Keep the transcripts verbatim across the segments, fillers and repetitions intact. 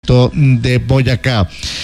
departamento de Boyacá.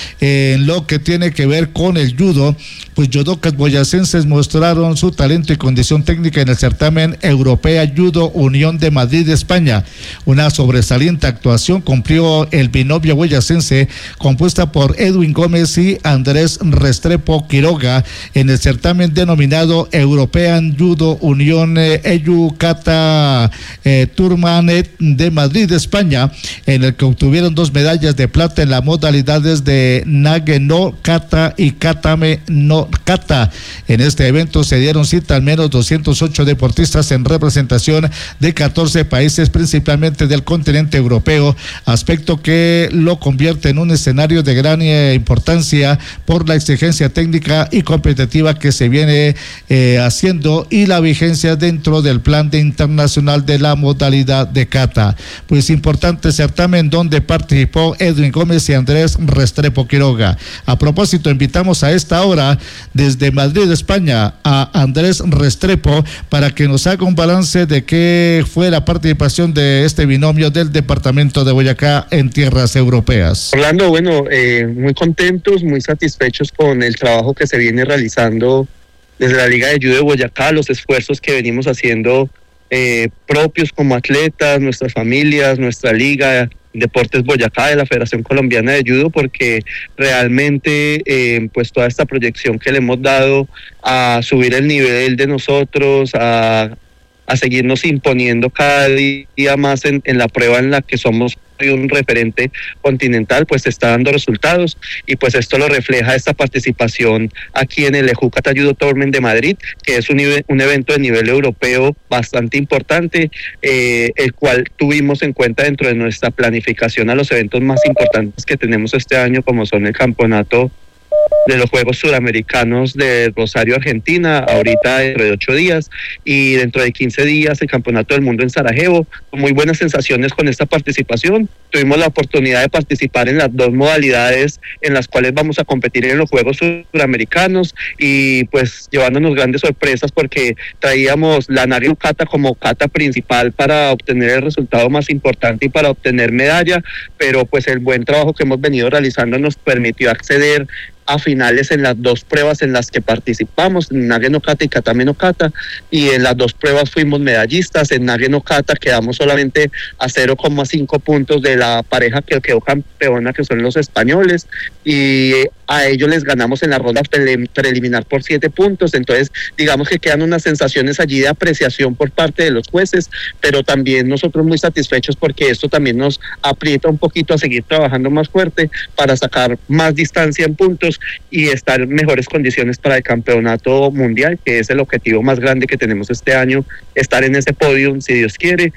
En lo que tiene que ver con el judo, pues judocas boyacenses mostraron su talento y condición técnica en el certamen Europea Judo Unión de Madrid, España. Una sobresaliente actuación cumplió el binomio boyacense compuesta por Edwin Gómez y Andrés Restrepo Quiroga en el certamen denominado European Judo Unión eh, Eyu Kata eh, Tournament de Madrid, España, en el que obtuvieron dos medallas de plata en las modalidades de Nage no Kata y Katame no Kata. En este evento se dieron cita al menos doscientos ocho deportistas en representación de catorce países, principalmente del continente europeo, aspecto que lo convierte en un escenario de gran eh, importancia por la exigencia técnica y competitiva que se viene eh, haciendo y la vigencia dentro del plan de internacional de la modalidad de kata. Pues importante certamen donde participó Edwin Gómez y Andrés Restrepo Quiroga. A propósito, invitamos a esta hora desde Madrid, España, a Andrés Restrepo para que nos haga un balance de qué fue la participación de este binomio del departamento de Boyacá en tierras europeas. Orlando, bueno, eh, muy contentos, muy satisfechos con el trabajo que se viene realizando desde la Liga de Judo de Boyacá, los esfuerzos que venimos haciendo eh, propios como atletas, nuestras familias, nuestra liga, Deportes Boyacá de la Federación Colombiana de Judo, porque realmente eh, pues toda esta proyección que le hemos dado a subir el nivel de nosotros, a, a seguirnos imponiendo cada día más en, en la prueba en la que somos un referente continental, pues está dando resultados, y pues esto lo refleja esta participación aquí en el Eju Kata Judo Tournament de Madrid, que es un, un evento de nivel europeo bastante importante, eh, el cual tuvimos en cuenta dentro de nuestra planificación a los eventos más importantes que tenemos este año, como son el campeonato de los Juegos Suramericanos de Rosario, Argentina, ahorita dentro de ocho días, y dentro de quince días el Campeonato del Mundo en Sarajevo. Muy buenas sensaciones con esta participación. Tuvimos la oportunidad de participar en las dos modalidades en las cuales vamos a competir en los Juegos Suramericanos, y pues llevándonos grandes sorpresas porque traíamos la Nage no Kata como kata principal para obtener el resultado más importante y para obtener medalla, pero pues el buen trabajo que hemos venido realizando nos permitió acceder a finales en las dos pruebas en las que participamos, en Nage no Kata y Katame no Kata, y en las dos pruebas fuimos medallistas. En Nage no Kata quedamos solamente a cero coma cinco puntos de la pareja que quedó campeona, que son los españoles, y a ellos les ganamos en la ronda pre- preliminar por siete puntos. Entonces digamos que quedan unas sensaciones allí de apreciación por parte de los jueces, pero también nosotros muy satisfechos porque esto también nos aprieta un poquito a seguir trabajando más fuerte para sacar más distancia en puntos y estar en mejores condiciones para el campeonato mundial, que es el objetivo más grande que tenemos este año, estar en ese podio si Dios quiere.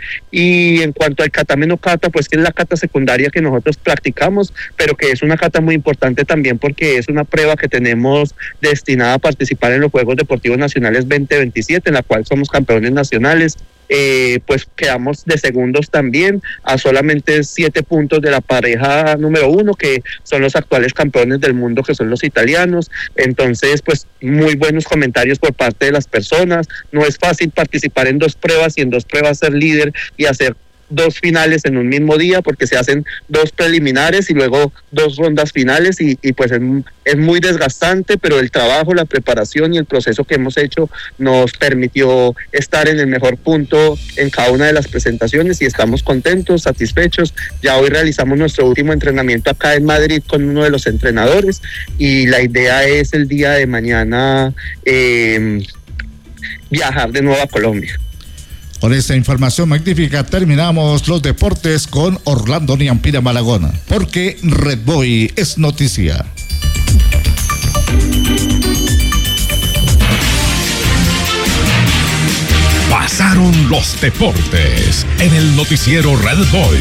Y en cuanto al Katame no Kata, pues que es la kata secundaria que nosotros practicamos, pero que es una kata muy importante también porque es una prueba que tenemos destinada a participar en los Juegos Deportivos Nacionales veinte veintisiete, en la cual somos campeones nacionales. Eh, pues quedamos de segundos también, a solamente siete puntos de la pareja número uno, que son los actuales campeones del mundo, que son los italianos. Entonces pues muy buenos comentarios por parte de las personas. No es fácil participar en dos pruebas y en dos pruebas ser líder y hacer dos finales en un mismo día, porque se hacen dos preliminares y luego dos rondas finales, y, y pues es, es muy desgastante, pero el trabajo, la preparación y el proceso que hemos hecho nos permitió estar en el mejor punto en cada una de las presentaciones, y estamos contentos, satisfechos. Ya hoy realizamos nuestro último entrenamiento acá en Madrid con uno de los entrenadores, y la idea es el día de mañana eh, viajar de nuevo a Colombia. Con esta información magnífica terminamos los deportes con Orlando Niampira Malagón, porque Red Boy es noticia. Pasaron los deportes en el noticiero Red Boy.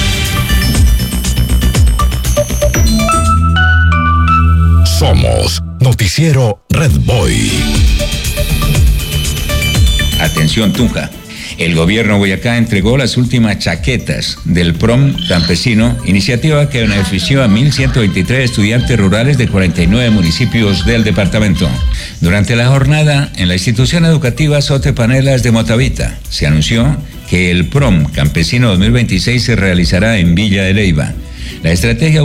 Somos Noticiero Red Boy. Atención, Tunja. El gobierno de Boyacá entregó las últimas chaquetas del PROM campesino, iniciativa que benefició a mil ciento veintitrés estudiantes rurales de cuarenta y nueve municipios del departamento. Durante la jornada, en la institución educativa Sote Panelas de Motavita, se anunció que el PROM campesino dos mil veintiséis se realizará en Villa de Leyva. La estrategia